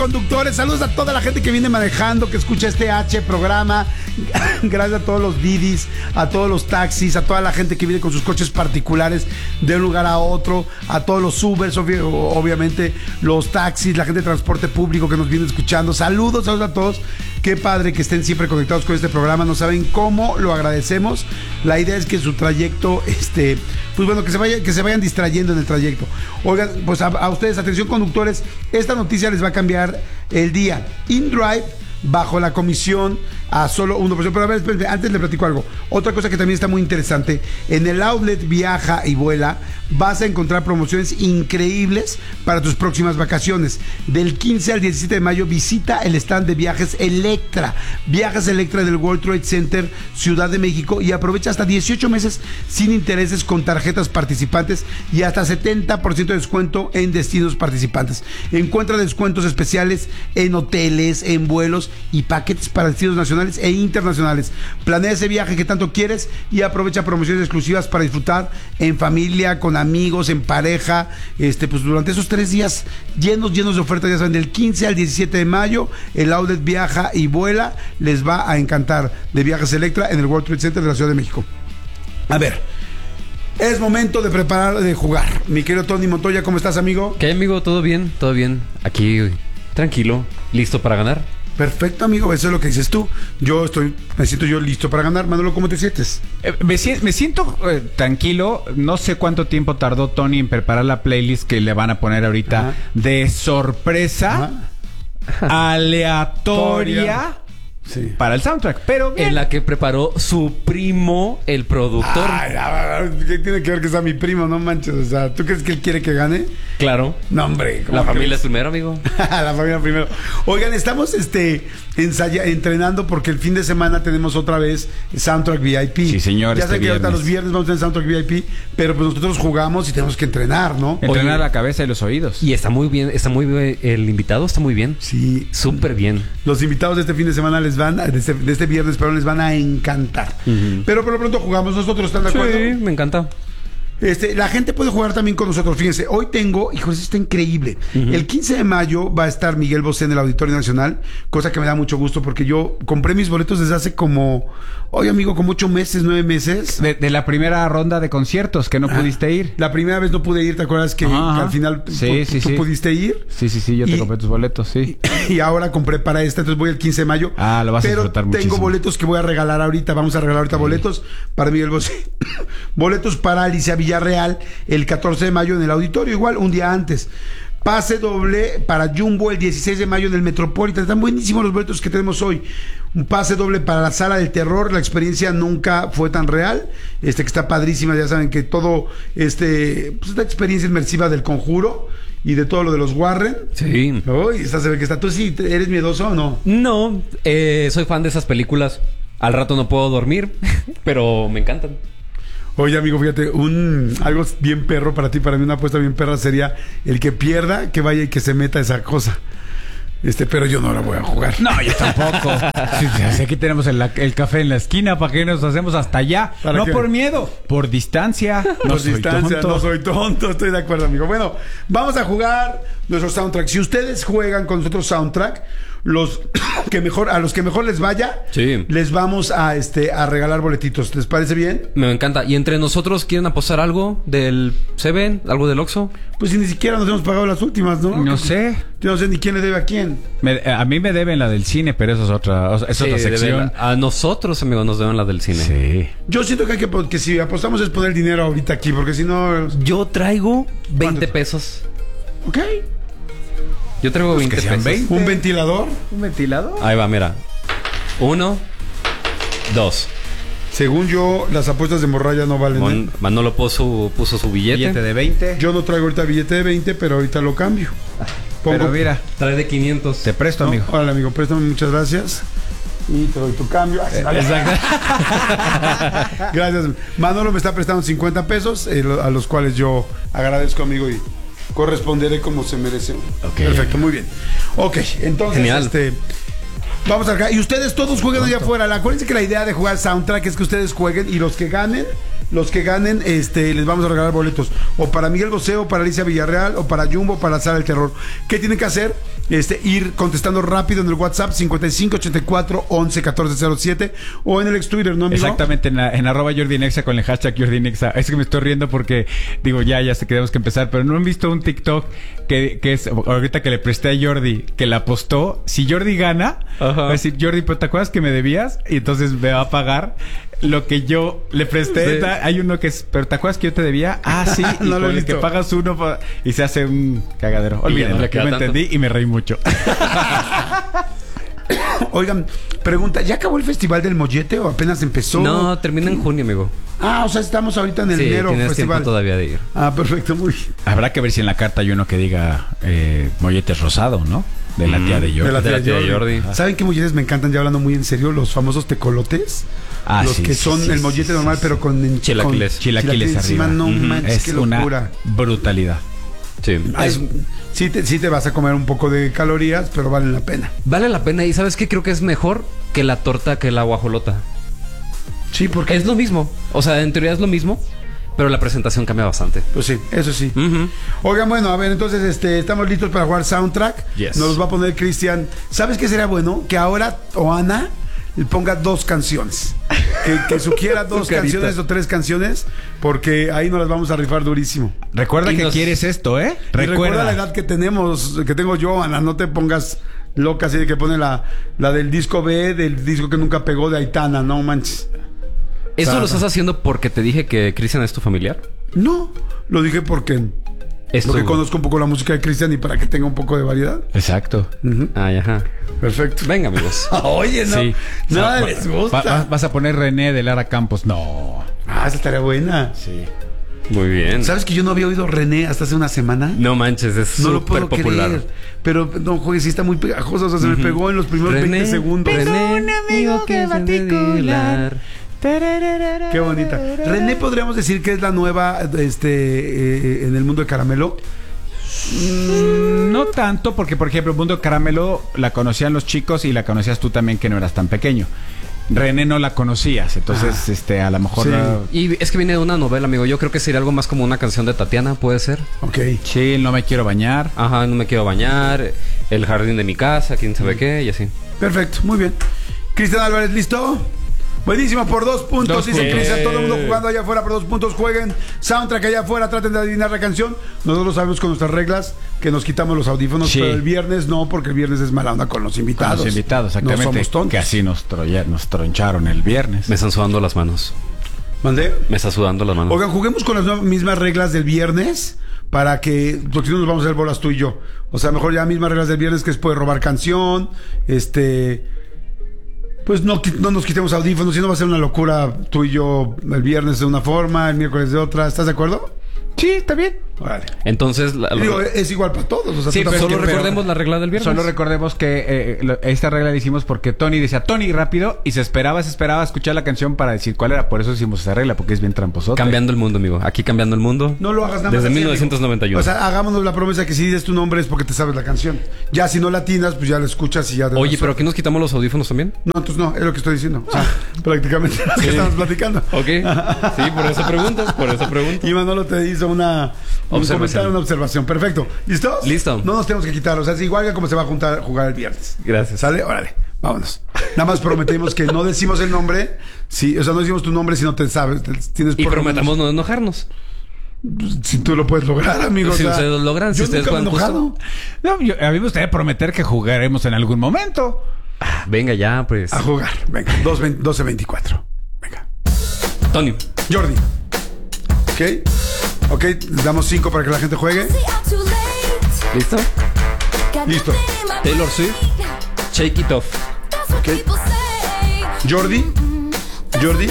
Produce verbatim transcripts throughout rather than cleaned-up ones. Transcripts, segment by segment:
Conductores, saludos a toda la gente que viene manejando, que escucha este H programa. Gracias a todos los Didis, a todos los taxis, a toda la gente que viene con sus coches particulares de un lugar a otro, a todos los Ubers, obvi- obviamente los taxis, la gente de transporte público que nos viene escuchando. Saludos, saludos a todos. Qué padre que estén siempre conectados con este programa. No saben cómo lo agradecemos. La idea es que su trayecto, este, pues bueno, que se vaya, que se vayan distrayendo en el trayecto. Oigan, pues a, a ustedes, atención conductores, esta noticia les va a cambiar el día. InDrive, bajo la comisión a solo uno por ciento. Pero a ver, espérenme, antes le platico algo. Otra cosa que también está muy interesante: en el outlet Viaja y Vuela vas a encontrar promociones increíbles para tus próximas vacaciones. Del quince al diecisiete de mayo visita el stand de Viajes Electra. Viajes Electra del World Trade Center, Ciudad de México, y aprovecha hasta dieciocho meses sin intereses con tarjetas participantes y hasta setenta por ciento de descuento en destinos participantes. Encuentra descuentos especiales en hoteles, en vuelos y paquetes para destinos nacionales e internacionales. Planea ese viaje que tanto quieres y aprovecha promociones exclusivas para disfrutar en familia, con amigos, en pareja, este, pues durante esos tres días llenos, llenos de ofertas. Ya saben, del quince al diecisiete de mayo, el outlet Viaja y Vuela les va a encantar, de Viajes Electra en el World Trade Center de la Ciudad de México. A ver, es momento de preparar, de jugar. Mi querido Tony Montoya, ¿cómo estás, amigo? ¿Qué, amigo? ¿Todo bien? ¿Todo bien? Aquí, tranquilo, listo para ganar. Perfecto, amigo, eso es lo que dices tú. Yo estoy, me siento yo listo para ganar. Manolo, ¿cómo te sientes? Eh, me, me siento eh, tranquilo. No sé cuánto tiempo tardó Tony en preparar la playlist que le van a poner ahorita. Ajá. De sorpresa, Ajá. aleatoria. Sí. Para el soundtrack, pero bien. En la que preparó su primo, el productor. Ay, ¿qué tiene que ver que sea mi primo? No manches, o sea, ¿tú crees que él quiere que gane? Claro. No, hombre. La familia crees? Es primero, amigo. La familia primero. Oigan, estamos este ensaya, entrenando porque el fin de semana tenemos otra vez Soundtrack V I P. Sí, señor. Ya este saben que ahorita los viernes vamos a tener Soundtrack V I P, pero pues nosotros jugamos y tenemos que entrenar, ¿no? Entrenar Oye, la cabeza y los oídos. Y está muy bien, está muy bien, el invitado está muy bien. Sí. Súper bien. Los invitados de este fin de semana les van, de este, de este viernes, pero les van a encantar. Uh-huh. Pero por lo pronto jugamos nosotros, ¿están de acuerdo? Sí, me encanta. Este, la gente puede jugar también con nosotros. Fíjense, hoy tengo, hijos, esto está increíble. Uh-huh. El quince de mayo va a estar Miguel Bosé en el Auditorio Nacional, cosa que me da mucho gusto porque yo compré mis boletos desde hace como, oye amigo, como ocho meses, nueve meses. De, de la primera ronda de conciertos que no ah, pudiste ir. La primera vez no pude ir, ¿te acuerdas que, que al final sí, tú, sí, tú sí. pudiste ir? Sí, sí, sí, yo te y, compré tus boletos, sí. Y, y ahora compré para esta, entonces voy el quince de mayo. Ah, lo vas pero a disfrutar muchísimo. Tengo boletos que voy a regalar ahorita, vamos a regalar ahorita sí. boletos para Miguel Bosé. Boletos para Alicia Villarreal el catorce de mayo en el auditorio, igual un día antes. Pase doble para Jumbo el dieciséis de mayo en el Metropolitan. Están buenísimos los boletos que tenemos hoy. Un pase doble para la Sala del Terror. La experiencia nunca fue tan real. Este que está padrísima. Ya saben que todo este pues esta experiencia inmersiva del Conjuro y de todo lo de los Warren. Sí. Uy, esta se ve que está. ¿Tú sí eres miedoso o no? No, eh, soy fan de esas películas. Al rato no puedo dormir, pero me encantan. Oye, amigo, fíjate, un algo bien perro para ti, para mí una apuesta bien perra sería el que pierda, que vaya y que se meta esa cosa. Este, pero yo no la voy a jugar. No, yo tampoco. Sí, sí, aquí tenemos el, el café en la esquina, ¿para qué nos hacemos hasta allá? No qué? Por miedo, por distancia. No por soy distancia, tonto. No soy tonto, estoy de acuerdo, amigo. Bueno, vamos a jugar nuestro soundtrack. Si ustedes juegan con nosotros soundtrack, los que mejor, a los que mejor les vaya, sí. les vamos a este a regalar boletitos. ¿Les parece bien? Me encanta. ¿Y entre nosotros quieren apostar algo del Seven? ¿Algo del Oxxo? Pues si ni siquiera nos hemos pagado las últimas, ¿no? No sé. Yo no sé ni quién le debe a quién. Me, a mí me deben la del cine, pero eso es otra, es sí, otra sección. La, a nosotros, amigos, nos deben la del cine. Sí. Yo siento que hay que, que si apostamos es poner dinero ahorita aquí, porque si no... Yo traigo veinte pesos. Ok. Yo traigo pues veinte pesos. veinte. ¿Un ventilador? ¿Un ventilador? Ahí va, mira. Uno, dos. Según yo, las apuestas de morralla no valen. Mon, ¿eh? Manolo puso, puso su billete. Billete de veinte. Yo no traigo ahorita billete de veinte, pero ahorita lo cambio. Pongo, pero mira. Trae de quinientos. Te presto, no, amigo. Hola, amigo, préstame, muchas gracias. Y te doy tu cambio. Ay, eh, exacto. Gracias. Manolo me está prestando cincuenta pesos, eh, a los cuales yo agradezco, amigo, y corresponderé como se merece. Okay. Perfecto, muy bien. Ok, entonces, genial. este... Vamos acá. Y ustedes todos jueguen allá afuera. Acuérdense que la idea de jugar soundtrack es que ustedes jueguen y los que ganen los que ganen, este, les vamos a regalar boletos. O para Miguel Bosé, o para Alicia Villarreal, o para Jumbo, o para la Sala del Terror. ¿Qué tienen que hacer? Este, ir contestando rápido en el WhatsApp cincuenta y cinco ochenta y cuatro once catorce cero siete o en el ex Twitter, ¿no, amigo? Exactamente, en, la, en arroba Jordi Nexa con el hashtag Jordi Nexa. Es que me estoy riendo porque, digo, ya, ya sé que tenemos que empezar, pero no han visto un TikTok que, que es, ahorita que le presté a Jordi, que la apostó. Si Jordi gana, Ajá. va a decir, Jordi, ¿pero te acuerdas que me debías? Y entonces me va a pagar lo que yo le presté. Sí. Hay uno que es, ¿pero te acuerdas que yo te debía? Ah, sí. Y No lo he con el que visto. pagas uno pa- y se hace un cagadero. Y ya Olvídenlo, no le yo queda me tanto. entendí y me reí mucho. Oigan, pregunta, ¿ya acabó el Festival del Mollete o apenas empezó? No, termina en junio, amigo. Ah, o sea, estamos ahorita en el Sí, enero tienes festival. tiempo todavía de ir. Ah, perfecto, muy bien. Habrá que ver si en la carta hay uno que diga eh, molletes rosado, ¿no? De la tía de Jordi. De la tía, de la tía Jordi. Jordi. ¿Saben qué molletes me encantan? Ya hablando muy en serio, los famosos tecolotes. Ah, los sí, que sí, son sí, el sí, mollete sí, normal, sí, pero con en- Chilaquiles. con Chilaquiles encima. arriba. No Ujú. manches, Es qué una locura. brutalidad. Sí. Ay, Es- sí, te, sí te vas a comer un poco de calorías, pero valen la pena. vale la pena. Y ¿sabes qué? Creo que es mejor que la torta, que la guajolota. Sí, porque Es lo mismo. O sea, en teoría es lo mismo, pero la presentación cambia bastante. pues sí, eso sí. Ujú. Oigan, bueno, a ver, entonces este, estamos listos para jugar Soundtrack. Yes. Nos los va a poner Cristian. ¿Sabes qué sería bueno? Que ahora Oana ponga dos canciones. Que, que sugiera dos carita. canciones o tres canciones, porque ahí nos las vamos a rifar durísimo. Recuerda Y que nos- quieres esto, ¿eh? Y recuerda Recuerda. la edad que tenemos, que tengo yo, Ana, no te pongas loca así de que pone la, la del disco B, del disco que nunca pegó de Aitana, no manches. ¿Eso Ah, lo estás haciendo porque te dije que Cristian es tu familiar? No, lo dije porque, Es porque tu- conozco un poco la música de Cristian y para que tenga un poco de variedad. Exacto. Ujú. Ay, ajá. Perfecto. Venga, amigos. Oye, no, Sí. nada Va- les va- gusta. va- vas a poner René de Lara Campos. No. Ah, esa estaría buena. Sí. Muy bien. ¿Sabes que yo no había oído René hasta hace una semana? No manches, es No lo súper puedo popular. creer. Pero no, joder, sí está muy pegajoso. O sea, se me pegó en los primeros veinte segundos. René, un amigo que es particular. Qué bonita. René, podríamos decir que es la nueva este eh, en el mundo de Caramelo. Mm, no tanto, porque por ejemplo, Mundo Caramelo la conocían los chicos y la conocías tú también, que no eras tan pequeño. René no la conocías, entonces este a lo mejor Sí. no- Y es que viene de una novela, amigo. Yo creo que sería algo más como una canción de Tatiana, puede ser. Ok. sí, no me quiero bañar. Ajá, no me quiero bañar. El jardín de mi casa, quién sabe qué, y así. Perfecto, muy bien. Cristian Álvarez, ¿listo? Buenísimo, por dos puntos. Dos Dice puntos. Cristian, todo el mundo jugando allá afuera por dos puntos. Jueguen Soundtrack allá afuera, traten de adivinar la canción. Nosotros sabemos con nuestras reglas que nos quitamos los audífonos, Sí. pero el viernes no, porque el viernes es mala onda con los Con invitados. los invitados, exactamente. No somos tontos. Que así nos, troya- nos troncharon el viernes. Me están sudando las manos. ¿Mandé? Me está sudando las manos. Oigan, juguemos con las nuevas- mismas reglas del viernes para que, porque si no nos vamos a hacer bolas tú y yo. O sea, mejor ya mismas reglas del viernes, que es puede robar canción, este, pues no, qui- no nos quitemos audífonos, si no va a ser una locura tú y yo el viernes de una forma, el miércoles de otra. ¿Estás de acuerdo? Sí, está bien. Órale. Entonces, la- Y digo, es igual para todos. O sea, Sí, tú pero tampoco- solo pero- recordemos la regla del viernes. Solo recordemos que eh, lo- esta regla la hicimos porque Tony decía Tony rápido y se esperaba, se esperaba escuchar la canción para decir cuál era. Por eso hicimos esa regla, porque es bien tramposote. Cambiando el mundo, amigo. Aquí cambiando el mundo. No lo hagas nada más. Desde así, mil novecientos noventa y uno. amigo. O sea, hagámonos la promesa que si dices tu nombre es porque te sabes la canción. Ya si no latinas, pues ya la escuchas y ya. de Oye, la pero aquí nos quitamos los audífonos también. No, entonces no, es lo que estoy diciendo. O sea, prácticamente lo que estamos platicando. Ok. Sí, por eso preguntas, por eso preguntas. Y Manolo te hizo una un Observación. comentario, una observación. Perfecto. ¿Listos? Listo. No nos tenemos que quitar. O sea, es igual que como se va a juntar, jugar el viernes. Gracias. ¿Sale? Órale. Vámonos. Nada más prometimos que no decimos el nombre. Sí, o sea, no decimos tu nombre si no te sabes. te- tienes Y por lo prometamos menos- no enojarnos. si tú lo puedes lograr, amigo. Si o sea, ustedes lo logran, si yo ustedes nunca me he juegan enojado. No, yo- a mí me gustaría prometer que jugaremos en algún momento. Ah, venga ya, pues. A jugar. Venga. doce veinticuatro. Venga. Tony. Jordi. ¿Ok? Ok, les damos cinco para que la gente juegue. ¿Listo? Listo. Taylor Swift. Shake It Off. Ok. Jordi. Jordi.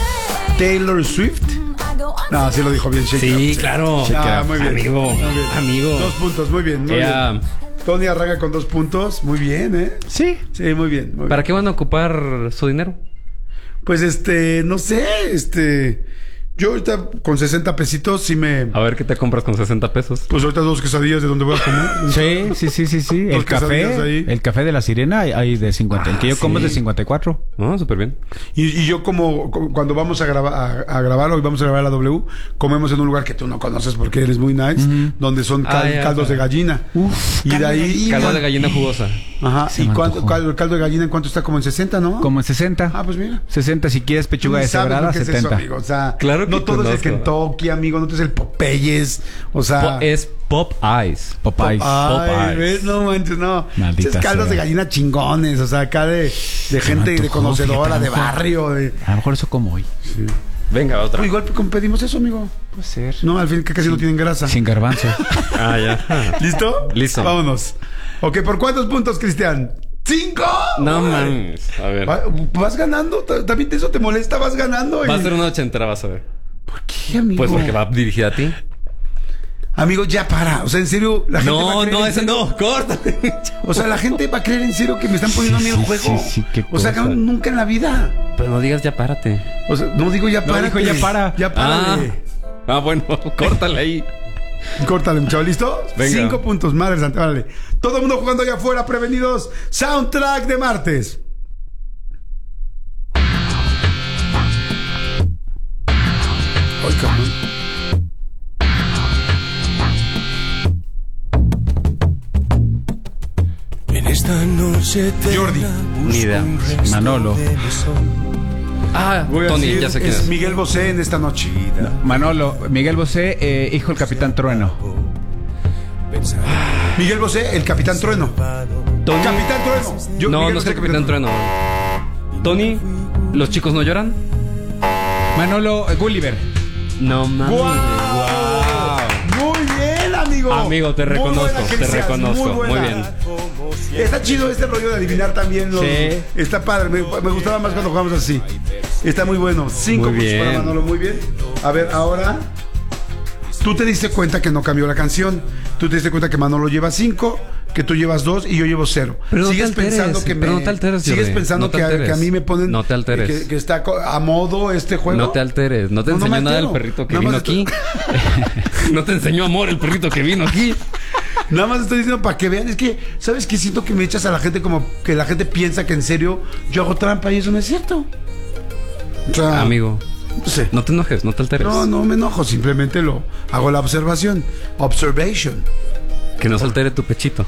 Taylor Swift. No, sí lo dijo bien. Shake Sí, It Off. claro. Ah, muy bien. Amigo. Muy bien. Amigo. Dos puntos, muy bien. Muy Ea, bien. Tony arranca con dos puntos. Muy bien, ¿eh? Sí. Sí, muy bien. Muy ¿Para bien. qué van a ocupar su dinero? Pues este, no sé, este. Yo ahorita con sesenta pesitos sí me... A ver, ¿qué te compras con sesenta pesos? Pues ahorita dos quesadillas de donde voy a comer. Sí, sí, sí, sí, sí. Dos El quesadillas café, ahí. el café de la sirena hay, hay de cincuenta. Ah, el que yo sí. como es de cincuenta y cuatro. No, súper bien. Y, y yo como, como cuando vamos a grabar a, a grabar hoy vamos a grabar la W, comemos en un lugar que tú no conoces porque eres muy nice, Ujú. donde son cal- Ah, ya, caldos ya. de gallina. Uf, y de caldo de ahí... gallina. Caldo de gallina jugosa. Ajá. Se ¿Y me cuánto, antojó. caldo, el caldo de gallina en cuánto está? Como en sesenta, ¿no? Como en sesenta. Ah, pues mira. sesenta si quieres pechuga Tú ni de sabes cebrada, lo que es eso, setenta. amigo. O sea, Claro que no todo es el conozco. Kentucky, amigo, no todo es el Popeyes. O sea, Po- es Pop Eyes. Popeyes. Ay, Popeyes. ¿ves? No manches, no. Maldita Esos caldos sea. de gallina chingones, o sea, acá de, de gente de antojó, conocedora, fíjate, de a lo mejor. barrio. De... A lo mejor eso como hoy. Venga, otra. Pues igual pedimos eso, amigo. Puede ser. No, al fin que casi no tienen grasa. Sin garbanzo. Ah, ya. ¿Listo? Listo. Vámonos. Ok, ¿por cuántos puntos, Cristian? ¡Cinco! No Ay. mames. A ver. Va- Vas ganando. ¿Ta- ¿También eso te molesta? Vas ganando. Va a y- ser una ochentera, vas a ver. ¿Por qué, amigo? Pues porque va dirigida a ti. Amigo, ya para. O sea, en serio, la gente va a No, creer no, en ese serio- no. Córtale. O sea, la gente va a creer en serio que me están poniendo a mí el Sí, juego. sí, sí, qué o sea, cosa. no, nunca en la vida. Pero no digas ya párate. O sea, no digo ya No, para. dijo ya para. Ya párale. Ah, ah bueno, córtale ahí. Córtale, muchacho. ¿Listo? Venga. Cinco puntos. Madre santa, vale. Todo el mundo jugando allá afuera, prevenidos. Soundtrack de martes. Ay, cabrón. En esta noche Jordi. Ni idea. Manolo. Ah, Voy a Tony, decir, ya sé quién es. Miguel Bosé en esta noche. Manolo. Miguel Bosé, eh, hijo del Capitán Trueno. Miguel Bosé, el Capitán Trueno. Tony. Capitán Trueno. Yo- No, Miguel no es Bosé, el Capitán Trueno. Tony, ¿los chicos no lloran? Manolo eh, Gulliver. No mames. ¡Guau! Wow. Muy bien, amigo. Amigo, te Muy reconozco, buena, te Cristian, reconozco. buena. Muy bien. Está chido este rollo de adivinar también. Los... Sí. Está padre. Me, me gustaba más cuando jugamos así. Está muy bueno. Cinco Muy puntos para bien. Manolo. Muy bien. A ver, ahora. Tú te diste cuenta que no cambió la canción. Tú te diste cuenta que Manolo lleva cinco, que tú llevas dos y yo llevo cero. Pero no te sigues alteres, pensando que me, pero no te alteres, sigues Jordi. pensando No te que, a, alteres. que a mí me ponen No te alteres. que, que está co- a modo este juego. No te alteres. No te No, no me enseñó nada el altero. perrito que Nada vino más aquí. No te enseñó amor el perrito que vino aquí. Nada más estoy diciendo para que vean. Es que, ¿sabes qué? Siento que me echas a la gente como que la gente piensa que en serio yo hago trampa y eso no es cierto. O sea, Amigo, no sé. no te enojes, no te alteres. No, no me enojo, simplemente lo hago la observación. Observation. Que no se altere tu pechito.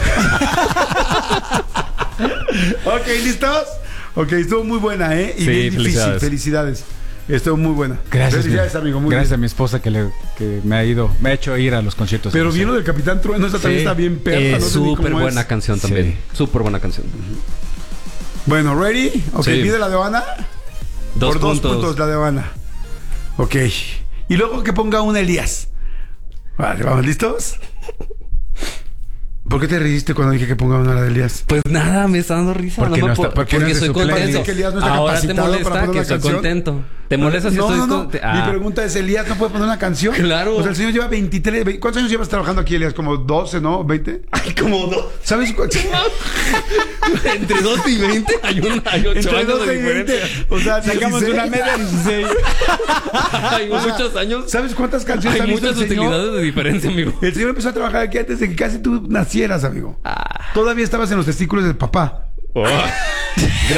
Ok, ¿listos? Ok, estuvo muy buena, ¿eh? Y Sí, bien difícil. felicidades. Felicidades. Estuvo muy buena. Gracias. Felicidades, mi- amigo. Muy Gracias bien. a mi esposa que, le, que me ha ido, me ha hecho ir a los conciertos. Pero vi lo del Capitán Trueno, esa también Sí. está bien perra. Es no sé ni súper cómo buena es. canción también. Súper buena canción. Bueno, ¿ready? Ok, Sí. pide la de Habana. Dos Por puntos. dos puntos la de Habana. Ok. Y luego que ponga un Elías. Vale, vamos, ¿listos? ¿Por qué te reíste cuando dije que ponga una la de Elías? Pues nada, me está dando risa. ¿Por qué no me no está- puedo- por qué no porque es de soy suplente? contento. Parece que Elías no está Ahora te capacitado para molesta poner que una estoy canción. contento. ¿Te molesta si no, estoy no, no. contento? Mi pregunta es, ¿Elías no puede poner una canción? Claro. O sea, el señor lleva veintitrés... ve- ¿Cuántos años llevas trabajando aquí, Elías? ¿Como doce, no? ¿veinte? Ay, como dos. ¿Sabes cu- Entre dos y veinte hay, un, hay ocho Entre años doce de y veinte. diferencia. O sea, Sacamos dieciséis. una media de dieciséis. Hay O sea, muchos años. ¿Sabes cuántas canciones Hay ha visto muchas el señor? utilidades de diferencia, amigo. El señor empezó a trabajar aquí antes de que casi tú nacieras, amigo. Todavía estabas en los testículos del papá. Oh.